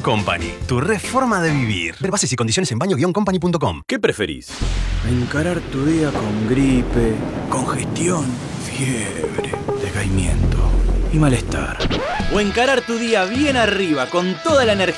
Company, tu reforma de vivir. Ver bases y condiciones en baño-company.com. ¿Qué preferís? Encarar tu día con gripe, congestión, fiebre, decaimiento y malestar. O encarar tu día bien arriba con toda la energía